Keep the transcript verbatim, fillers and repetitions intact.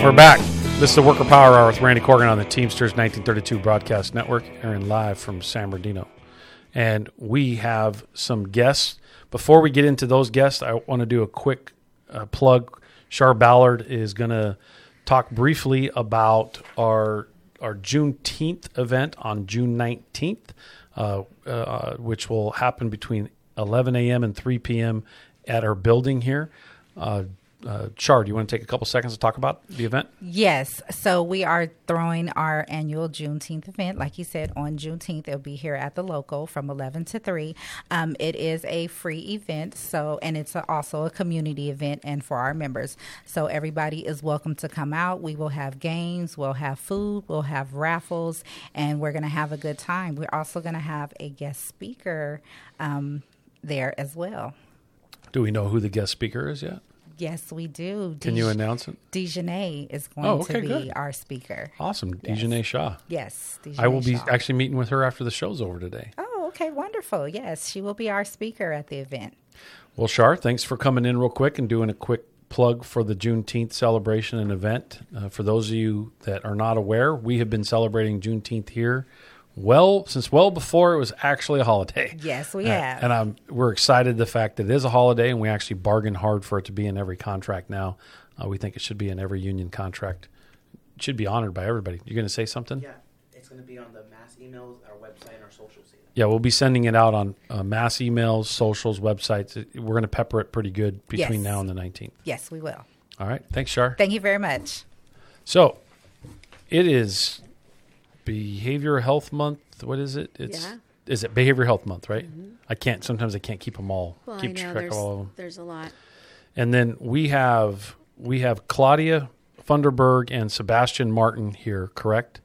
We're back. This is the Worker Power Hour with Randy Corgan on the Teamsters nineteen thirty-two Broadcast Network, airing live from San Bernardino. And we have some guests. Before we get into those guests, I want to do a quick uh, plug. Shar Ballard is going to talk briefly about our our Juneteenth event on June nineteenth, uh, uh, which will happen between eleven a.m. and three p.m. at our building here. Uh, Uh, Char, do you want to take a couple seconds to talk about the event? Yes. So we are throwing our annual Juneteenth event. Like you said, on Juneteenth, it'll be here at the local from eleven to three. Um, it is a free event, so and it's a, also a community event and for our members. So everybody is welcome to come out. We will have games, we'll have food, we'll have raffles, and we're going to have a good time. We're also going to have a guest speaker um, there as well. Do we know who the guest speaker is yet? Yes, we do. Can you announce it? Dejanay is going oh, okay, to be good. our speaker. Awesome. Yes. Dejanay Shaw. Yes. Dejanay I will be Shaw. actually meeting with her after the show's over today. Oh, okay. Wonderful. Yes, she will be our speaker at the event. Well, Shar, thanks for coming in real quick and doing a quick plug for the Juneteenth celebration and event. Uh, for those of you that are not aware, we have been celebrating Juneteenth here well since well before it was actually a holiday. Yes, we Uh, have. and I'm we're excited the fact that it is a holiday, and we actually bargained hard for it to be in every contract now. Uh, we think it should be in every union contract. It should be honored by everybody. You're going to say something? Yeah, it's going to be on the mass emails, our website, and our socials. Yeah, we'll be sending it out on uh, mass emails, socials, websites. We're going to pepper it pretty good between Yes. now and the nineteenth. Yes, we will. All right. Thanks, Shar. Thank you very much. So, it is Behavioral Health Month. What is it? It's Yeah. Is it Behavioral Health Month, right? Mm-hmm. I can't. Sometimes I can't keep them all. Well, keep I know track there's, of all of them. there's a lot. And then we have we have Claudia Funderburg and Sebastian Martin here, correct?